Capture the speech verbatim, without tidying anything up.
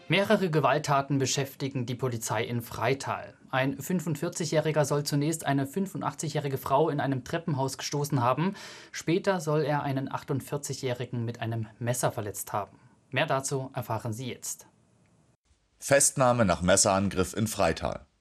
Mehrere Gewalttaten beschäftigen die Polizei in Freital. Ein fünfundvierzigjähriger soll zunächst eine fünfundachtzigjährige Frau in einem Treppenhaus gestoßen haben. Später soll er einen achtundvierzigjährigen mit einem Messer verletzt haben. Mehr dazu erfahren Sie jetzt. Festnahme nach Messerangriff in Freital.